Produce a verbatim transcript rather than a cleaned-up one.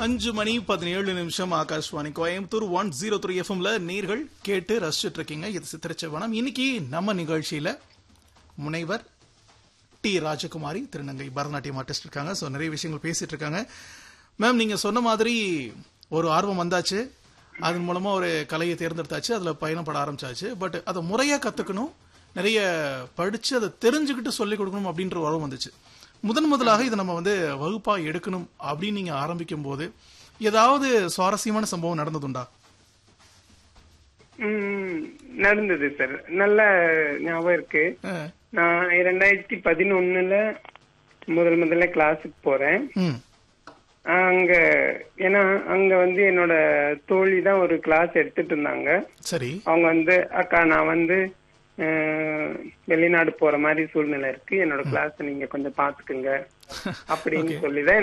அஞ்சு மணி பதினேழு நிமிஷம் Akashvani Coimbatore one zero three எஃப்எம்ல நேர்கள் கேட்டு ரசிச்சுட்டு இருக்கீங்க. இது சித்திரச்சவனம். இன்னைக்கு நம்ம நிகழ்ச்சியில முனைவர் டி ராஜகுமாரி திருநங்கை பரதநாட்டியம் ஆர்டிஸ்ட் இருக்காங்க. ஸோ நிறைய விஷயங்கள் பேசிட்டு இருக்காங்க. மேம், நீங்க சொன்ன மாதிரி ஒரு ஆர்வம் வந்தாச்சு, அதன் மூலமா ஒரு கலையை தேர்ந்தெடுத்தாச்சு, அதுல பயணப்பட ஆரம்பிச்சாச்சு. பட் அதை முறையா கத்துக்கணும், நிறைய படிச்சு அதை தெரிஞ்சுக்கிட்டு சொல்லிக் கொடுக்கணும் அப்படின்ற ஒரு ஆர்வம் வந்துச்சு. முதன் முதலாக இதை நம்ம வந்து வகுப்பா எடுக்கணும் அப்படின்னு நீங்க ஆரம்பிக்கும் போது ஏதாவது சுவாரஸ்யமான சம்பவம் நடந்ததுண்டா? நடந்தது சார், நல்ல ஞாபகம் இருக்கு. நான் இரண்டாயிரத்தி பதினொன்னுல முதல் முதல்ல கிளாஸுக்கு போறேன். அங்க ஏன்னா அங்க வந்து என்னோட தோழி தான் ஒரு கிளாஸ் எடுத்துட்டு இருந்தாங்க. சரி. அவங்க வந்து அக்கா நான் வந்து வெளிநாடு போற மாதிரி சூழ்நிலை இருக்கு, என்னோட கிளாஸ் நீங்க கொஞ்சம் பாத்துக்குங்க அப்படின்னு சொல்லிதான்